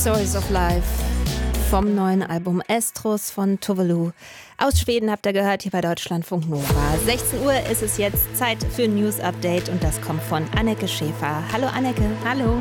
Stories of Life vom neuen Album Estrus von Tuvalu. Aus Schweden habt ihr gehört, hier bei Deutschlandfunk Nova. 16 Uhr ist es jetzt, Zeit für ein News Update und das kommt von Anneke Schäfer. Hallo Anneke. Hallo.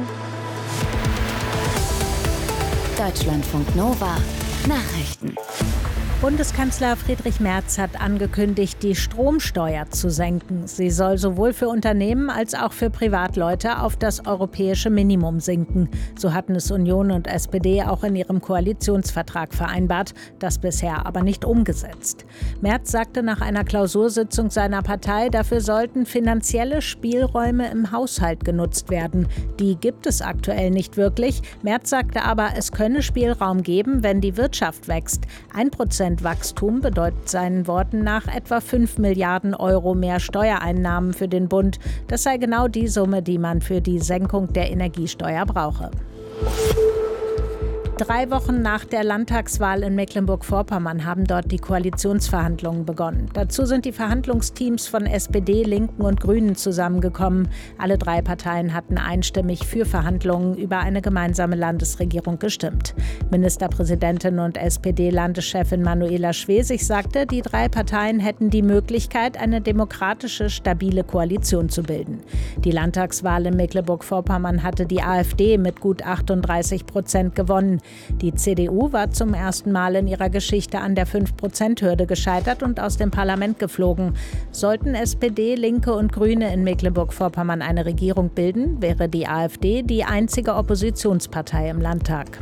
Deutschlandfunk Nova Nachrichten. Bundeskanzler Friedrich Merz hat angekündigt, die Stromsteuer zu senken. Sie soll sowohl für Unternehmen als auch für Privatleute auf das europäische Minimum sinken. So hatten es Union und SPD auch in ihrem Koalitionsvertrag vereinbart, das bisher aber nicht umgesetzt. Merz sagte nach einer Klausursitzung seiner Partei, dafür sollten finanzielle Spielräume im Haushalt genutzt werden. Die gibt es aktuell nicht wirklich. Merz sagte aber, es könne Spielraum geben, wenn die Wirtschaft wächst. 1% Wachstum bedeutet seinen Worten nach etwa 5 Milliarden Euro mehr Steuereinnahmen für den Bund. Das sei genau die Summe, die man für die Senkung der Energiesteuer brauche. 3 Wochen nach der Landtagswahl in Mecklenburg-Vorpommern haben dort die Koalitionsverhandlungen begonnen. Dazu sind die Verhandlungsteams von SPD, Linken und Grünen zusammengekommen. Alle 3 Parteien hatten einstimmig für Verhandlungen über eine gemeinsame Landesregierung gestimmt. Ministerpräsidentin und SPD-Landeschefin Manuela Schwesig sagte, die 3 Parteien hätten die Möglichkeit, eine demokratische, stabile Koalition zu bilden. Die Landtagswahl in Mecklenburg-Vorpommern hatte die AfD mit gut 38% gewonnen. Die CDU war zum ersten Mal in ihrer Geschichte an der 5%-Hürde gescheitert und aus dem Parlament geflogen. Sollten SPD, Linke und Grüne in Mecklenburg-Vorpommern eine Regierung bilden, wäre die AfD die einzige Oppositionspartei im Landtag.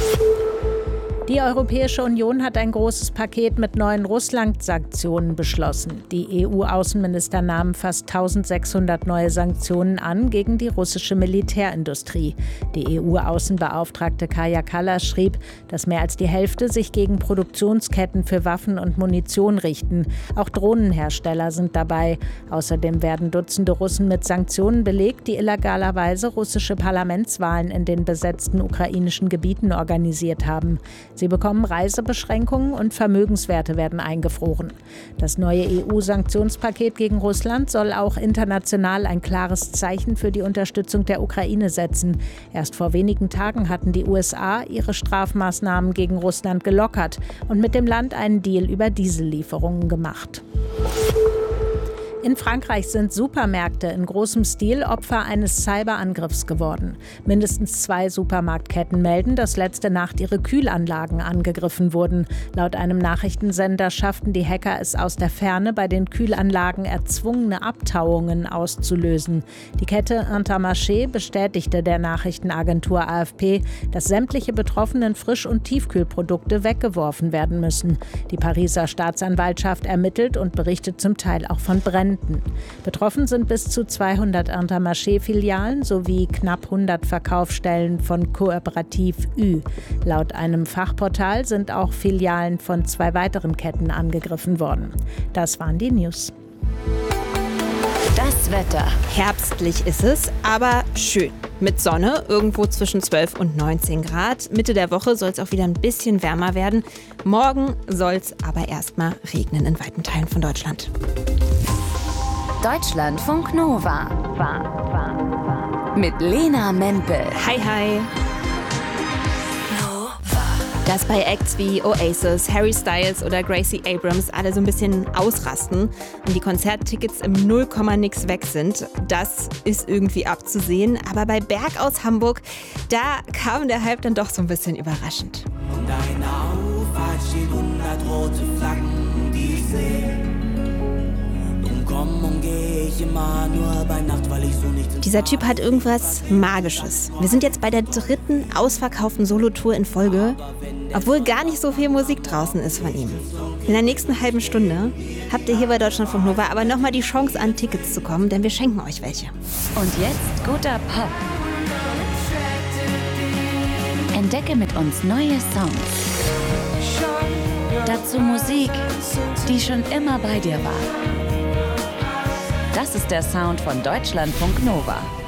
Die Europäische Union hat ein großes Paket mit neuen Russland-Sanktionen beschlossen. Die EU-Außenminister nahmen fast 1600 neue Sanktionen an gegen die russische Militärindustrie. Die EU-Außenbeauftragte Kaja Kallas schrieb, dass mehr als die Hälfte sich gegen Produktionsketten für Waffen und Munition richten. Auch Drohnenhersteller sind dabei. Außerdem werden Dutzende Russen mit Sanktionen belegt, die illegalerweise russische Parlamentswahlen in den besetzten ukrainischen Gebieten organisiert haben. Sie bekommen Reisebeschränkungen und Vermögenswerte werden eingefroren. Das neue EU-Sanktionspaket gegen Russland soll auch international ein klares Zeichen für die Unterstützung der Ukraine setzen. Erst vor wenigen Tagen hatten die USA ihre Strafmaßnahmen gegen Russland gelockert und mit dem Land einen Deal über Diesellieferungen gemacht. In Frankreich sind Supermärkte in großem Stil Opfer eines Cyberangriffs geworden. Mindestens 2 Supermarktketten melden, dass letzte Nacht ihre Kühlanlagen angegriffen wurden. Laut einem Nachrichtensender schafften die Hacker es aus der Ferne, bei den Kühlanlagen erzwungene Abtauungen auszulösen. Die Kette Intermarché bestätigte der Nachrichtenagentur AFP, dass sämtliche betroffenen Frisch- und Tiefkühlprodukte weggeworfen werden müssen. Die Pariser Staatsanwaltschaft ermittelt und berichtet zum Teil auch von Bränden. Betroffen sind bis zu 200 Intermarché-Filialen sowie knapp 100 Verkaufsstellen von Cooperative Ü. Laut einem Fachportal sind auch Filialen von 2 weiteren Ketten angegriffen worden. Das waren die News. Das Wetter. Herbstlich ist es, aber schön. Mit Sonne, irgendwo zwischen 12 und 19 Grad. Mitte der Woche soll es auch wieder ein bisschen wärmer werden. Morgen soll es aber erstmal regnen in weiten Teilen von Deutschland. Deutschlandfunk Nova. Mit Lena Mempel. Hi, hi. Dass bei Acts wie Oasis, Harry Styles oder Gracie Abrams alle so ein bisschen ausrasten und die Konzerttickets im 0,nix weg sind, das ist irgendwie abzusehen. Aber bei Berg aus Hamburg, da kam der Hype dann doch so ein bisschen überraschend. Und eine Auffahrt steht 100 rote Flaggen, die ich sehe. Komm und geh ich immer nur bei Nacht, weil ich so nicht. Dieser Typ hat irgendwas Magisches. Wir sind jetzt bei der 3. ausverkauften Solotour in Folge, obwohl gar nicht so viel Musik draußen ist von ihm. In der nächsten halben Stunde habt ihr hier bei Deutschlandfunk Nova aber nochmal die Chance, an Tickets zu kommen, denn wir schenken euch welche. Und jetzt guter Pop. Entdecke mit uns neue Songs. Dazu Musik, die schon immer bei dir war. Das ist der Sound von Deutschlandfunk Nova.